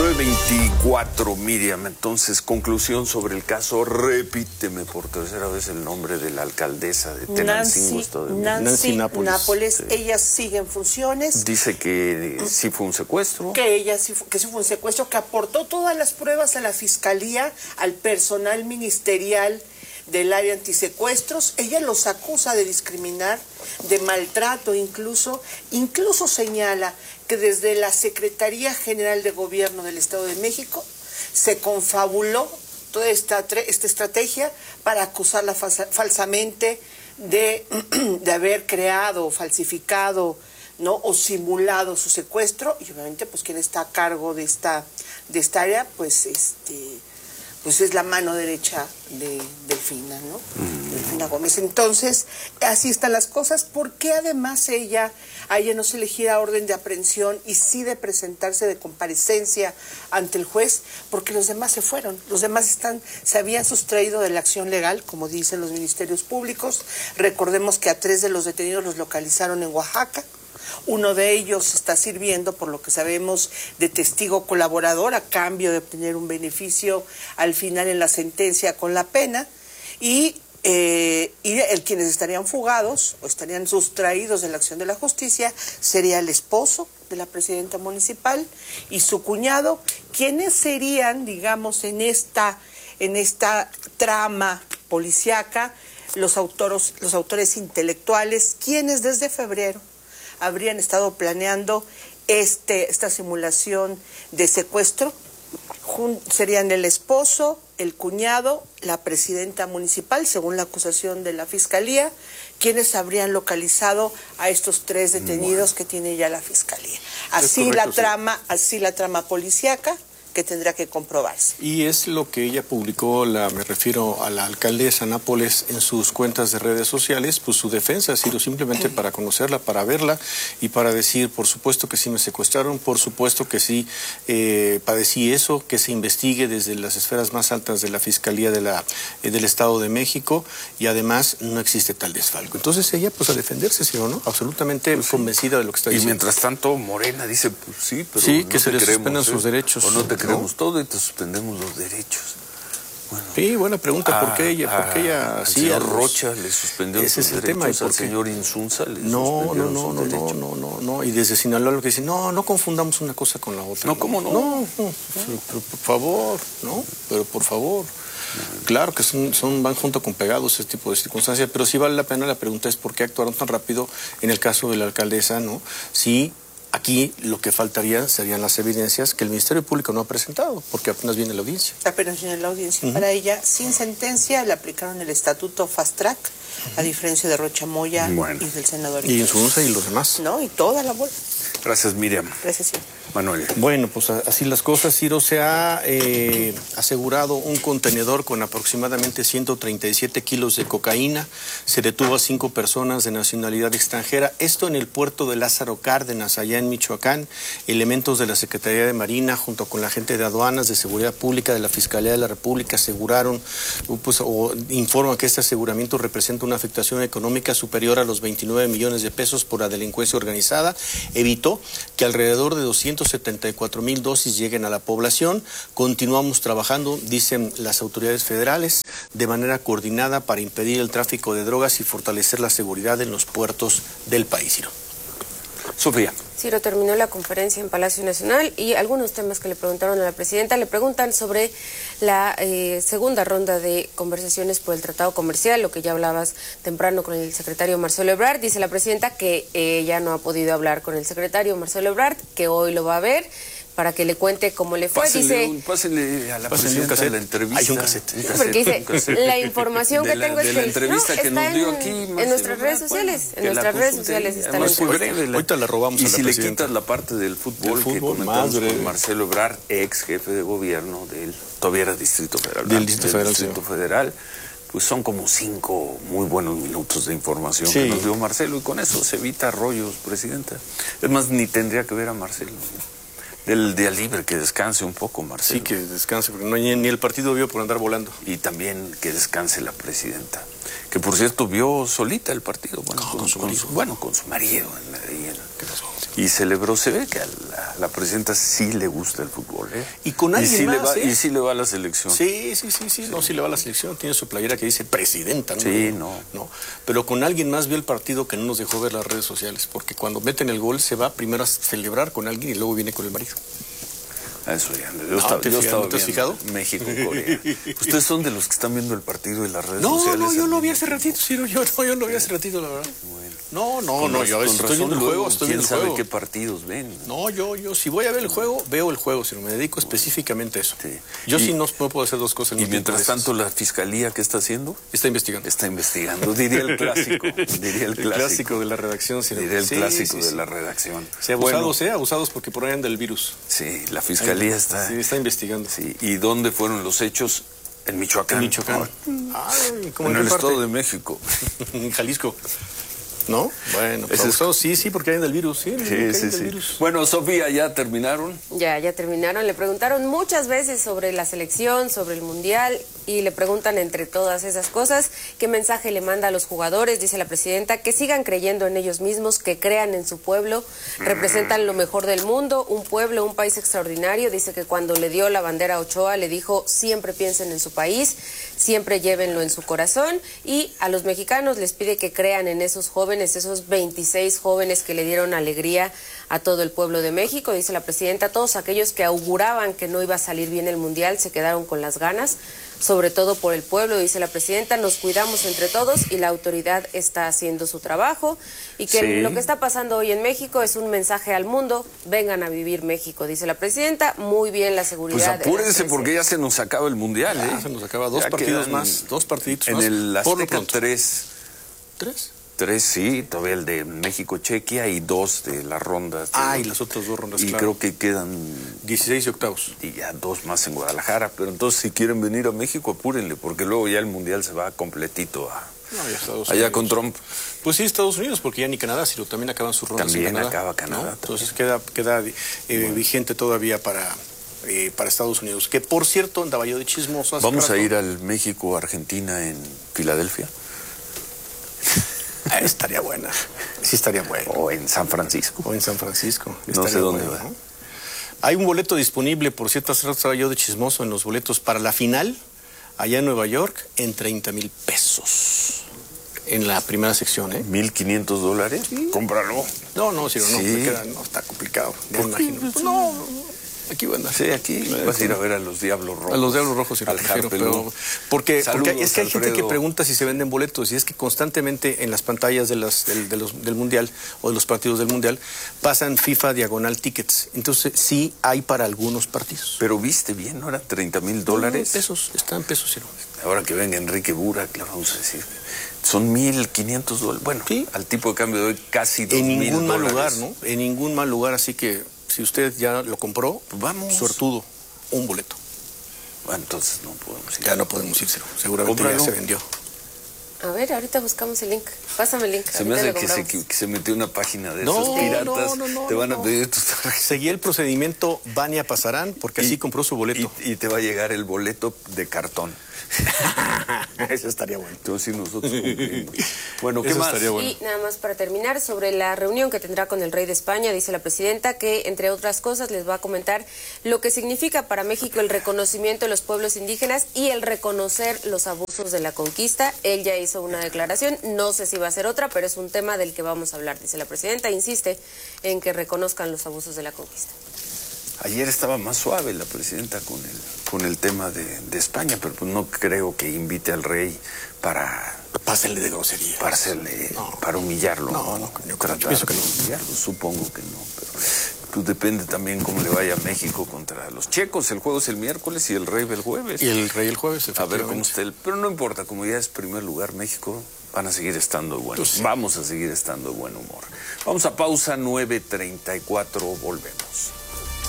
9:24, Miriam. Entonces, conclusión sobre el caso. Repíteme por tercera vez el nombre de la alcaldesa de Tenancingo, Estado de México. Nancy Nápoles. Sí. Ella sigue en funciones. Dice que sí fue un secuestro. Que sí fue un secuestro, que aportó todas las pruebas a la fiscalía, al personal ministerial del área antisecuestros. Ella los acusa de discriminar, de maltrato, incluso señala que desde la Secretaría General de Gobierno del Estado de México se confabuló toda esta estrategia para acusarla falsamente de haber creado o falsificado, ¿no?, o simulado su secuestro. Y obviamente pues quien está a cargo de esta área pues es la mano derecha de Delfina, ¿no? Delfina Gómez. Entonces, así están las cosas. ¿Por qué además a ella no se le gira orden de aprehensión y sí de presentarse de comparecencia ante el juez? Porque los demás se fueron. Los demás se habían sustraído de la acción legal, como dicen los ministerios públicos. Recordemos que a 3 de los detenidos los localizaron en Oaxaca. Uno de ellos está sirviendo, por lo que sabemos, de testigo colaborador a cambio de obtener un beneficio al final en la sentencia con la pena. Y quienes estarían fugados o estarían sustraídos de la acción de la justicia sería el esposo de la presidenta municipal y su cuñado, quienes serían, digamos, en esta trama policíaca, los autores intelectuales, quienes desde febrero habrían estado planeando esta simulación de secuestro. Serían el esposo, el cuñado, la presidenta municipal, según la acusación de la fiscalía, quienes habrían localizado a estos 3 detenidos que tiene ya la fiscalía. Así la trama policíaca, que tendrá que comprobarse. Y es lo que ella publicó, me refiero a la alcaldesa Nápoles, en sus cuentas de redes sociales, pues su defensa ha sido simplemente para conocerla, para verla y para decir, por supuesto que sí me secuestraron, por supuesto que sí padecí eso, que se investigue desde las esferas más altas de la Fiscalía del Estado de México, y además no existe tal desfalco. Entonces ella, pues a defenderse, ¿sí o no? Absolutamente convencida de lo que está diciendo. Y mientras tanto, Morena dice, pues sí, pero sí, no que se le suspendan sus derechos. O no te creemos todo y te suspendemos los derechos. Bueno, sí, buena pregunta. ¿Por qué ella al sí, señor Rocha le suspendió sus derechos? Tema, al señor Insunza le suspendieron sus derechos. No. Y desde Sinaloa lo que dicen, no confundamos una cosa con la otra. No, ¿cómo no? No, pero por favor, ¿no? Pero por favor. Claro que van junto con pegados ese tipo de circunstancias, pero sí vale la pena. La pregunta es por qué actuaron tan rápido en el caso de la alcaldesa, ¿no? Sí. Aquí lo que faltaría serían las evidencias que el Ministerio Público no ha presentado, porque apenas viene la audiencia. Apenas viene la audiencia. Para ella, sin sentencia, le aplicaron el estatuto Fast Track, a diferencia de Rocha Moya y del senador. Y Insunza y los demás. No, y toda la bola. Gracias, Miriam. Gracias, sí. Manuel. Bueno, pues así las cosas. Ciro, se ha asegurado un contenedor con aproximadamente 137 kilos de cocaína. Se detuvo a 5 personas de nacionalidad extranjera. Esto en el puerto de Lázaro Cárdenas, allá en Michoacán. Elementos de la Secretaría de Marina, junto con la gente de aduanas, de seguridad pública, de la Fiscalía de la República, aseguraron, o informan que este aseguramiento representa una afectación económica superior a los 29 millones de pesos por la delincuencia organizada. Evitó que alrededor de 274,000 dosis lleguen a la población. Continuamos trabajando, dicen las autoridades federales, de manera coordinada para impedir el tráfico de drogas y fortalecer la seguridad en los puertos del país. Ciro. Sofía. Ciro, terminó la conferencia en Palacio Nacional y algunos temas que le preguntaron a la presidenta. Le preguntan sobre la segunda ronda de conversaciones por el tratado comercial, lo que ya hablabas temprano con el secretario Marcelo Ebrard. Dice la presidenta que ella no ha podido hablar con el secretario Marcelo Ebrard, que hoy lo va a ver para que le cuente cómo le fue. Pásenle a la presidenta la entrevista. Hay un cassette. Porque dice, la información que tengo es que la entrevista que nos dio aquí en nuestras redes sociales. En nuestras redes sociales está la entrevista. Ahorita la robamos a la presidenta. Y si le quitas la parte del fútbol que comentamos con Marcelo Ebrard, ex jefe de gobierno todavía era Distrito Federal. Del Distrito Federal. Pues son como 5 muy buenos minutos de información que nos dio Marcelo, y con eso se evita rollos, presidenta. Es más, ni tendría que ver a Marcelo. Del día libre, que descanse un poco, Marcelo. Sí, que descanse, porque ni el partido vio por andar volando. Y también que descanse la presidenta, que por cierto vio solita el partido, con su marido en Medellín. ¿Qué pasó? Y celebró, se ve que a la presidenta sí le gusta el fútbol, ¿eh? Y con alguien sí más, Y sí le va a la selección. Sí, no, sí le va a la selección. Tiene su playera que dice presidenta, ¿no? Sí, no. Pero con alguien más vio el partido que no nos dejó ver las redes sociales, porque cuando meten el gol se va primero a celebrar con alguien y luego viene con el marido. Eso ya. ¿No te has fijado? México, Corea. Ustedes son de los que están viendo el partido de las redes sociales. No, yo lo vi hace ratito, Ciro. Yo lo vi hace ratito, la verdad. Bueno. Yo a veces estoy viendo el juego, ¿Quién sabe qué partidos ven? No, yo si voy a ver el juego, veo el juego, si no me dedico específicamente a eso. Sí. Yo sí no puedo hacer dos cosas. Y mientras tanto, ¿la fiscalía qué está haciendo? Está investigando, diría el clásico. El clásico de la redacción. Diría el clásico de la redacción. Sí, abusados porque por ahí anda el virus. Sí, la fiscalía está investigando. Sí. ¿Y dónde fueron los hechos? En Michoacán. En Michoacán. En el Estado de México. En Jalisco. ¿No? Bueno, pues sí, porque hay del virus, sí. Virus. Bueno, Sofía, ¿ya terminaron? Ya terminaron. Le preguntaron muchas veces sobre la selección, sobre el Mundial, y le preguntan entre todas esas cosas qué mensaje le manda a los jugadores. Dice la presidenta que sigan creyendo en ellos mismos, que crean en su pueblo, representan lo mejor del mundo, un pueblo, un país extraordinario. Dice que cuando le dio la bandera a Ochoa le dijo siempre piensen en su país, siempre llévenlo en su corazón, y a los mexicanos les pide que crean en esos jóvenes, esos 26 jóvenes que le dieron alegría a todo el pueblo de México. Dice la presidenta, todos aquellos que auguraban que no iba a salir bien el Mundial se quedaron con las ganas, sobre todo por el pueblo. Dice la presidenta, nos cuidamos entre todos y la autoridad está haciendo su trabajo, y que lo que está pasando hoy en México es un mensaje al mundo, vengan a vivir México, dice la presidenta. Muy bien la seguridad. Pues apúrense porque ya se nos acaba el Mundial, Se nos acaba dos partiditos más. En el Azteca 3. ¿3? 3, sí, todavía el de México-Chequia y 2 de las rondas. Y las otras 2 rondas, y creo que quedan 16 y octavos. Y ya 2 más en Guadalajara. Pero entonces, si quieren venir a México, apúrenle, porque luego ya el Mundial se va completito allá con Trump. Pues sí, Estados Unidos, porque ya ni Canadá, sino también acaban sus rondas. También en Canadá, acaba Canadá. ¿no? Entonces queda vigente todavía para Estados Unidos. Que por cierto, andaba yo de chismoso. Vamos a ir al México-Argentina en Filadelfia. Estaría buena. Sí, estaría buena. O en San Francisco. No sé dónde va. ¿No? Hay un boleto disponible, por cierto, hace rato estaba yo de chismoso en los boletos para la final, allá en Nueva York, en 30,000 pesos. En la primera sección, $1,500. Sí. Cómpralo. No, está complicado. No imagino. Pues no. Aquí van a Sí, aquí vas a ir a ver a los Diablos Rojos. A los Diablos Rojos, al Harpelú. Porque es que hay gente que pregunta si se venden boletos, y es que constantemente en las pantallas del Mundial o de los partidos del Mundial pasan FIFA diagonal tickets. Entonces sí hay para algunos partidos. Pero viste bien, ¿no? Eran $30,000. Pesos, están pesos, Ciro. Ahora que venga Enrique Burak, le vamos a decir. Son $1,500. Bueno, sí, al tipo de cambio de hoy casi $2,000. En ningún mal lugar, ¿no? En ningún mal lugar, así que si usted ya lo compró, pues vamos. Suertudo, un boleto. Bueno, entonces no podemos ir. Ya no podemos ir, seguramente ya se vendió. A ver, ahorita buscamos el link. Pásame el link. Se me hace que se metió una página de esos piratas. Te van a pedir tus tarjetas. Seguí el procedimiento Vania Pasarán, porque así compró su boleto. Y te va a llegar el boleto de cartón. Eso estaría bueno. Entonces nosotros cumplimos. Bueno, ¿qué más? Bueno. Y nada más para terminar, sobre la reunión que tendrá con el rey de España, dice la presidenta que, entre otras cosas, les va a comentar lo que significa para México el reconocimiento de los pueblos indígenas y el reconocer los abusos de la conquista. Él ya hizo una declaración, no sé si va a ser otra, pero es un tema del que vamos a hablar. Dice la presidenta, insiste en que reconozcan los abusos de la conquista. Ayer estaba más suave la presidenta con el tema de España, pero pues no creo que invite al rey para... Pásenle de grosería. Para humillarlo. No, yo pienso que no. Humillarlo, supongo que no, pero pues depende también cómo le vaya a México contra los checos. El juego es el miércoles y el rey el jueves. Y el rey el jueves, efectivamente. A ver cómo está pero no importa, como ya es primer lugar México, van a seguir estando de buen humor. Vamos a seguir estando de buen humor. Vamos a pausa, 9:34, volvemos.